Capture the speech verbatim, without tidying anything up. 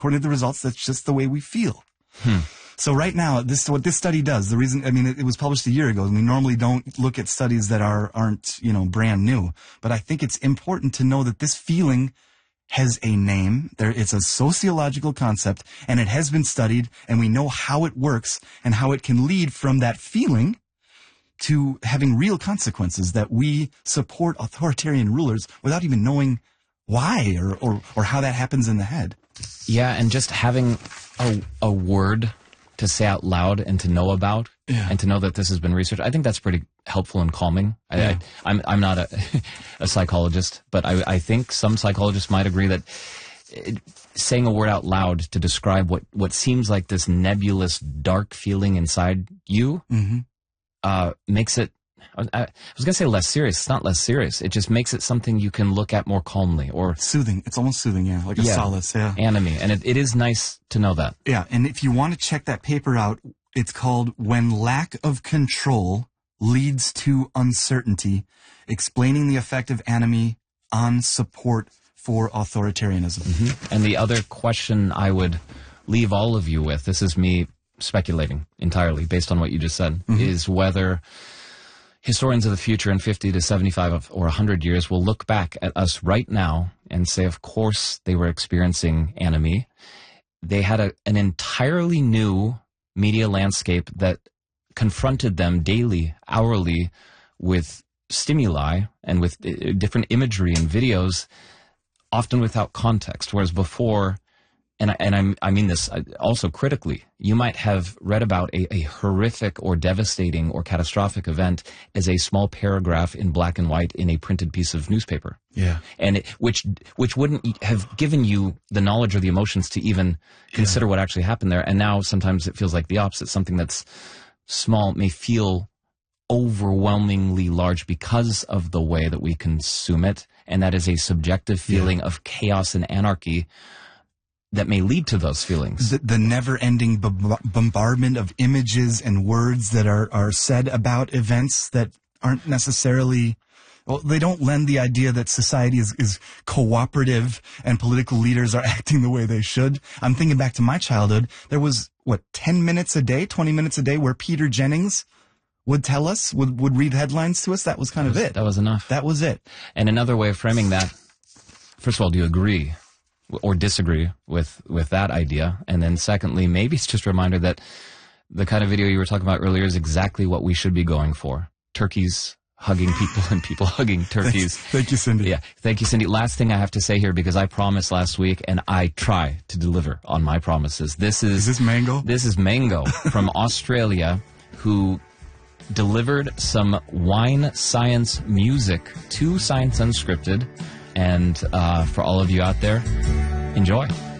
according to the results, that's just the way we feel. Hmm. So right now, this what this study does. The reason, I mean, it, it was published a year ago, and we normally don't look at studies that are aren't you know brand new. But I think it's important to know that this feeling has a name. There, it's a sociological concept, and it has been studied, and we know how it works and how it can lead from that feeling to having real consequences, that we support authoritarian rulers without even knowing why or, or, or how that happens in the head. Yeah, and just having a, a word to say out loud and to know about, yeah. and to know that this has been researched, I think that's pretty helpful and calming. Yeah. I, I'm I'm not a, a psychologist, but I, I think some psychologists might agree that it, saying a word out loud to describe what, what seems like this nebulous, dark feeling inside you mm-hmm. uh, makes it, I, I was going to say less serious. It's not less serious. It just makes it something you can look at more calmly or soothing. It's almost soothing, yeah, like a yeah, solace, yeah. Enemy, and it, it is nice to know that. Yeah, and if you want to check that paper out, it's called "When Lack of Control Leads to Uncertainty: Explaining the Effect of Enemy on Support for Authoritarianism." Mm-hmm. And the other question I would leave all of you with, this is me speculating entirely based on what you just said, mm-hmm. is whether historians of the future in fifty to seventy-five or one hundred years will look back at us right now and say, of course, they were experiencing enemy. They had a, an entirely new media landscape that confronted them daily, hourly, with stimuli and with uh, different imagery and videos, often without context. Whereas before, and I, and I'm, I mean this also critically, you might have read about a, a horrific or devastating or catastrophic event as a small paragraph in black and white in a printed piece of newspaper. Yeah. And it, which which wouldn't have given you the knowledge or the emotions to even consider yeah. what actually happened there. And now sometimes it feels like the opposite. Something that's small may feel overwhelmingly large because of the way that we consume it. And that is a subjective feeling yeah. of chaos and anarchy that may lead to those feelings. The, the never-ending b- bombardment of images and words that are, are said about events that aren't necessarily, well, they don't lend the idea that society is, is cooperative and political leaders are acting the way they should. I'm thinking back to my childhood. There was, what, ten minutes a day, twenty minutes a day where Peter Jennings would tell us, would, would read headlines to us. That was kind that was, of it. That was enough. That was it. And another way of framing that, first of all, do you agree or disagree with, with that idea? And then secondly, maybe it's just a reminder that the kind of video you were talking about earlier is exactly what we should be going for. Turkeys hugging people and people hugging turkeys. Thank you, Cindy. Yeah. Thank you, Cindy. Last thing I have to say here, because I promised last week and I try to deliver on my promises. This is... Is this Mango? This is Mango from Australia, who delivered some wine science music to Science Unscripted. And uh, for all of you out there, enjoy.